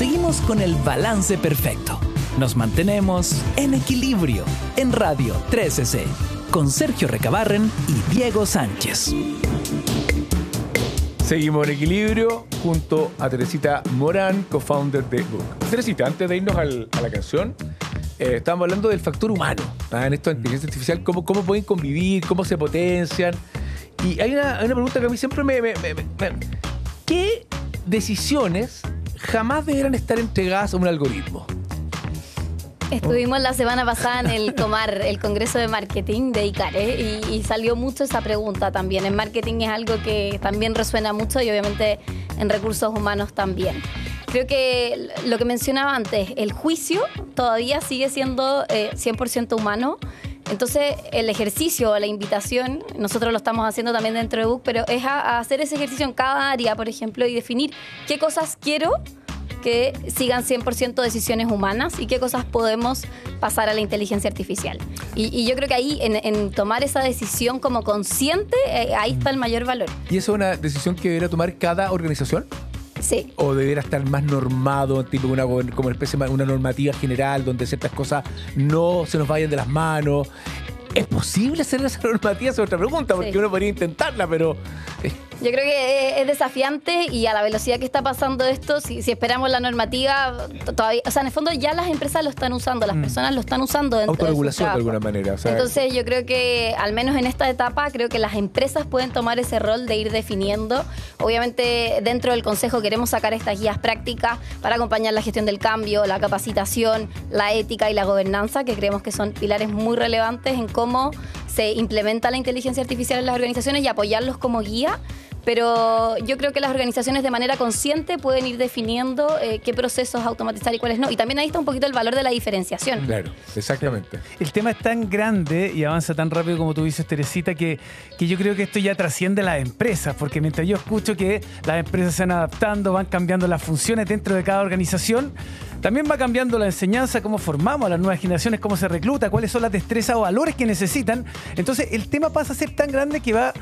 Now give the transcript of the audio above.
seguimos con el balance perfecto. Nos mantenemos en equilibrio en Radio 13C con Sergio Recabarren y Diego Sánchez. Seguimos en equilibrio junto a Teresita Morán, co-founder de Book. Teresita, antes de irnos a la canción, estábamos hablando del factor humano, en esto de inteligencia artificial, cómo pueden convivir, cómo se potencian. Y hay una pregunta que a mí siempre ¿qué decisiones jamás deberán estar entregadas a un algoritmo? Estuvimos la semana pasada en el Comar, el Congreso de Marketing de ICARE, y salió mucho esa pregunta también. En marketing es algo que también resuena mucho y obviamente en recursos humanos también. Creo que lo que mencionaba antes, el juicio todavía sigue siendo 100% humano. Entonces, el ejercicio, la invitación, nosotros lo estamos haciendo también dentro de Book, pero es a hacer ese ejercicio en cada área, por ejemplo, y definir qué cosas quiero que sigan 100% decisiones humanas y qué cosas podemos pasar a la inteligencia artificial. Y yo creo que ahí, en tomar esa decisión como consciente, ahí está el mayor valor. ¿Y eso es una decisión que deberá tomar cada organización? Sí. ¿O deberá estar más normado, tipo como especie de una normativa general donde ciertas cosas no se nos vayan de las manos? ¿Es posible hacer esa normativa? Es otra pregunta, porque uno podría intentarla, pero... Yo creo que es desafiante y a la velocidad que está pasando esto, si esperamos la normativa, todavía, o sea, en el fondo ya las empresas lo están usando, las personas lo están usando dentro autorregulación de su de alguna manera. O sea, entonces yo creo que, al menos en esta etapa, creo que las empresas pueden tomar ese rol de ir definiendo. Obviamente, dentro del Consejo queremos sacar estas guías prácticas para acompañar la gestión del cambio, la capacitación, la ética y la gobernanza, que creemos que son pilares muy relevantes en cómo se implementa la inteligencia artificial en las organizaciones y apoyarlos como guía. Pero yo creo que las organizaciones de manera consciente pueden ir definiendo qué procesos automatizar y cuáles no. Y también ahí está un poquito el valor de la diferenciación. Claro, exactamente. Sí. El tema es tan grande y avanza tan rápido como tú dices, Teresita, que yo creo que esto ya trasciende las empresas, porque mientras yo escucho que las empresas se van adaptando, van cambiando las funciones dentro de cada organización, también va cambiando la enseñanza, cómo formamos a las nuevas generaciones, cómo se recluta, cuáles son las destrezas o valores que necesitan. Entonces el tema pasa a ser tan grande que va